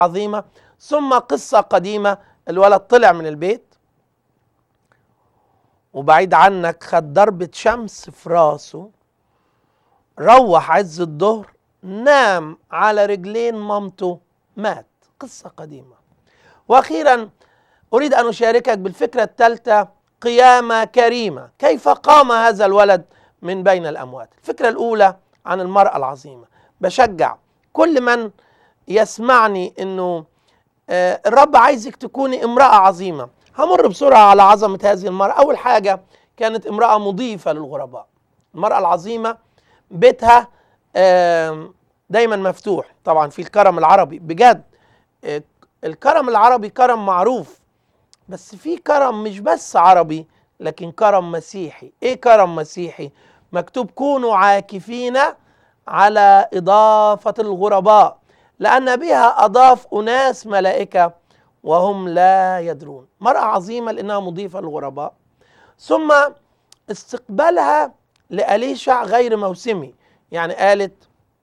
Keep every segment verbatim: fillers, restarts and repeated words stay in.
عظيمة. ثم قصة قديمة، الولد طلع من البيت وبعيد عنك خد ضربة شمس في راسه، روح عز الظهر نام على رجلين مامته مات. قصة قديمة. وأخيرا أريد أن أشاركك بالفكرة الثالثة، قيامة كريمة. كيف قام هذا الولد من بين الأموات؟ الفكرة الأولى عن المرأة العظيمة. بشجع كل من يسمعني أنه الرب عايزك تكوني امرأة عظيمة. همر بسرعة على عظمة هذه المرأة. أول حاجة، كانت امرأة مضيفة للغرباء. المرأة العظيمة بيتها دايما مفتوح. طبعا في الكرم العربي، بجد الكرم العربي كرم معروف، بس في كرم مش بس عربي لكن كرم مسيحي. ايه كرم مسيحي؟ مكتوب كونوا عاكفين على إضافة الغرباء لأن بها أضاف أناس ملائكة وهم لا يدرون. مرأة عظيمة لأنها مضيفة للغرباء. ثم استقبالها لأليشع غير موسمي، يعني قالت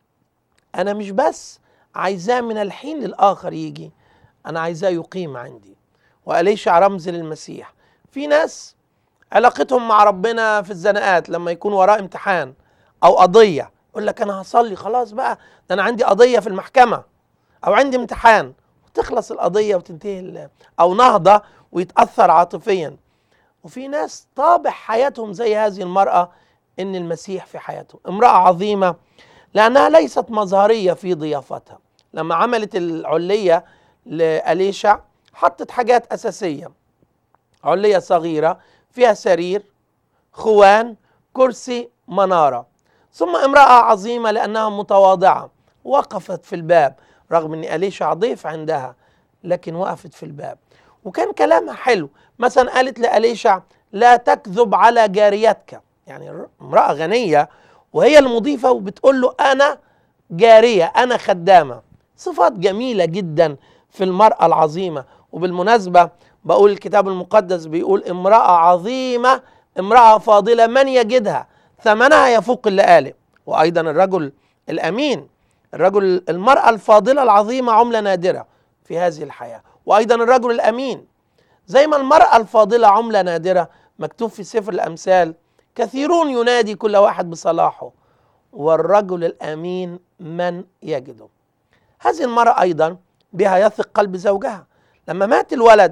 أنا مش بس عايزاه من الحين للآخر يجي، أنا عايزاه يقيم عندي. وأليشع رمز للمسيح. في ناس علاقتهم مع ربنا في الزنقات، لما يكون وراء امتحان أو قضية يقول لك أنا هصلي خلاص بقى، ده أنا عندي قضية في المحكمة أو عندي امتحان، وتخلص القضية وتنتهي، أو نهضة ويتأثر عاطفيا. وفي ناس طابع حياتهم زي هذه المرأة، إن المسيح في حياتهم. امرأة عظيمة لأنها ليست مظهرية في ضيافتها. لما عملت العلية لأليشع حطت حاجات أساسية، علية صغيرة فيها سرير، خوان، كرسي، منارة. ثم امرأة عظيمة لأنها متواضعة، وقفت في الباب رغم أن أليشع ضيف عندها، لكن وقفت في الباب. وكان كلامها حلو. مثلا قالت لأليشع لا تكذب على جاريتك، يعني امرأة غنية وهي المضيفة وبتقول له أنا جارية، أنا خدامة. صفات جميلة جدا في المرأة العظيمة. وبالمناسبة بقول الكتاب المقدس بيقول امرأة عظيمة، امرأة فاضلة من يجدها ثمنها يفوق اللآلئ. وأيضا الرجل الأمين، الرجل المرأة الفاضلة العظيمة عملة نادرة في هذه الحياة. وأيضا الرجل الأمين زي ما المرأة الفاضلة عملة نادرة، مكتوب في سفر الأمثال كثيرون ينادي كل واحد بصلاحه والرجل الأمين من يجده. هذه المرأة أيضا بها يثق قلب زوجها. لما مات الولد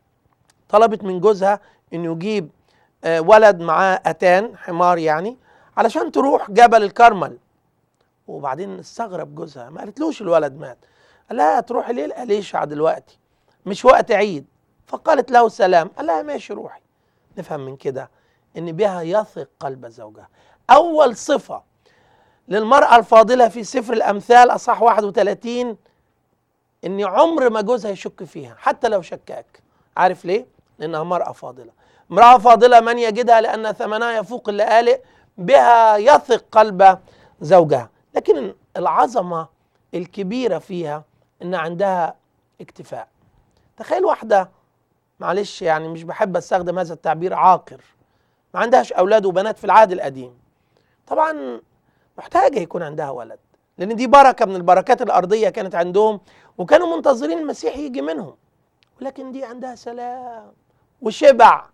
طلبت من جوزها أن يجيب ولد معاه أتان حمار يعني علشان تروح جبل الكرمل. وبعدين استغرب جوزها، ما قالتلوش الولد مات، قال لها تروحي ليه لأليشع دلوقتي، مش وقت عيد. فقالت له سلام، قال لها ماشي روحي. نفهم من كده ان بها يثق قلب زوجها. اول صفة للمرأة الفاضلة في سفر الامثال اصحاح واحد وثلاثين ان عمر ما جوزها يشك فيها حتى لو شكاك. عارف ليه؟ لانها مرأة فاضلة. امرأة فاضلة من يجدها لان ثمنها يفوق اللآلئ، بها يثق قلب زوجها. لكن العظمة الكبيرة فيها ان عندها اكتفاء. تخيل واحدة، معلش يعني مش بحب استخدم هذا التعبير، عاقر، ما عندهاش اولاد وبنات في العهد القديم. طبعا محتاجة يكون عندها ولد، لان دي بركة من البركات الارضية كانت عندهم، وكانوا منتظرين المسيح يجي منهم. ولكن دي عندها سلام وشبع.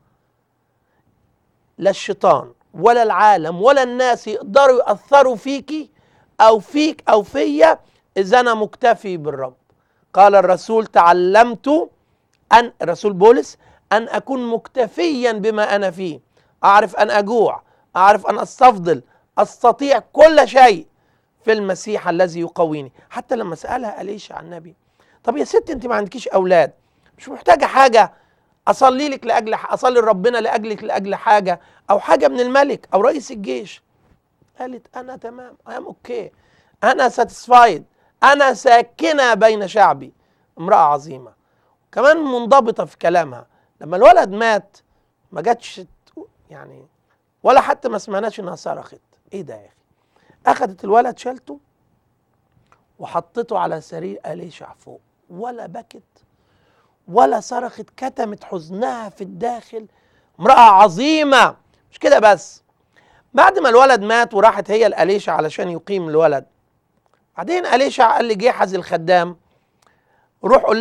لا الشيطان ولا العالم ولا الناس يقدروا يأثروا فيكي او فيك او فيا اذا انا مكتفي بالرب. قال الرسول تعلمت أن الرسول بولس أن أكون مكتفيا بما أنا فيه، أعرف أن أجوع، أعرف أن أستفضل، أستطيع كل شيء في المسيح الذي يقويني. حتى لما سألها أليشع النبي، طب يا ست أنت ما عندكيش أولاد، مش محتاجة حاجة أصلي لك لأجل أصلي لربنا لأجلك لأجل حاجة أو حاجة من الملك أو رئيس الجيش؟ قالت أنا تمام، أنا أوكي، أنا ساتسفايد، أنا ساكنة بين شعبي. امرأة عظيمة كمان منضبطة في كلامها. لما الولد مات ما جاتش يعني ولا حتى ما سمعناش انها صرخت. ايه ده يا اخي؟ اخذت الولد شالته وحطته على سرير أليشع فوق، ولا بكت ولا صرخت، كتمت حزنها في الداخل. امرأة عظيمة. مش كده بس، بعد ما الولد مات وراحت هي لأليشع علشان يقيم الولد، بعدين أليشع قال لجيحز الخدام روح قول